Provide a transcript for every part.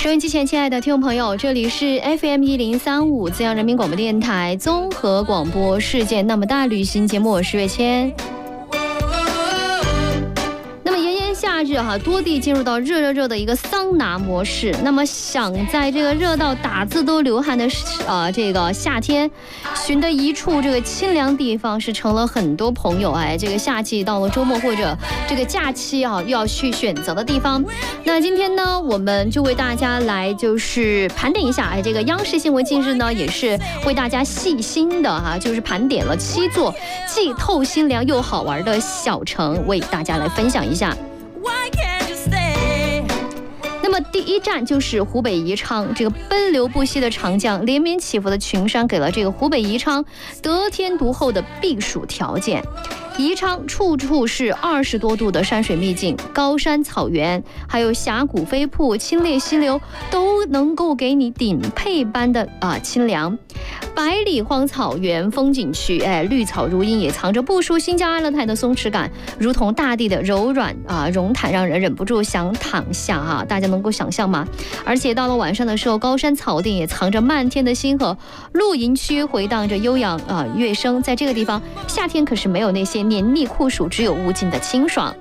收音机前，亲爱的听众朋友，这里是 FM1035资阳人民广播电台综合广播世界那么大旅行节目，我是月谦。夏日多地进入到热的一个桑拿模式。那么想在这个热到打字都流汗的这个夏天，寻得一处这个清凉地方是成了很多朋友这个夏季到了周末或者这个假期要去选择的地方。那今天呢，我们就为大家来就是盘点一下这个央视新闻近日呢也是为大家细心的就是盘点了7座既透心凉又好玩的小城，为大家来分享一下。那么第一站就是湖北宜昌，这个奔流不息的长江，连绵起伏的群山，给了这个湖北宜昌得天独厚的避暑条件。宜昌处处是20多度的山水秘境，高山草原，还有峡谷飞瀑、清冽溪流，都能够给你顶配般的清凉。百里荒草原风景区，绿草如茵，也藏着不输新疆阿勒泰的松弛感，如同大地的柔软绒毯，让人忍不住想躺下大家能够想象吗？而且到了晚上的时候，高山草甸也藏着漫天的星河，露营区回荡着悠扬乐声。在这个地方，夏天可是没有那些黏腻酷暑，只有无尽的清爽。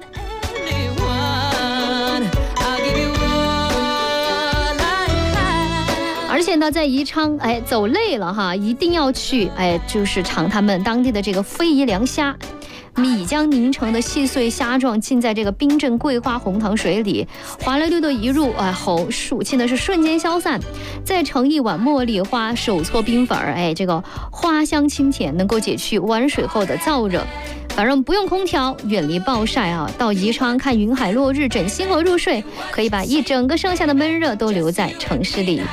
而且呢，在宜昌走累了一定要去就是尝他们当地的这个非遗凉虾。米浆凝成的细碎虾状浸在这个冰镇桂花红糖水里，滑溜溜的一入喉，暑气呢是瞬间消散。再盛一碗茉莉花手搓冰粉这个花香清甜，能够解去玩水后的燥热。反正不用空调，远离暴晒到宜昌看云海落日，枕星河入睡，可以把一整个盛夏的闷热都留在城市里。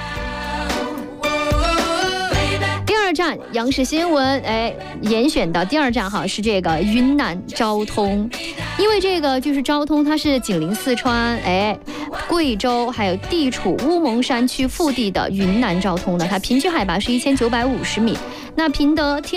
第二站央视新闻严选的第二站是这个云南昭通，因为这个就是昭通，它是紧邻四川贵州还有地处乌蒙山区腹地的云南昭通呢，它平均海拔是1950米，那凭得天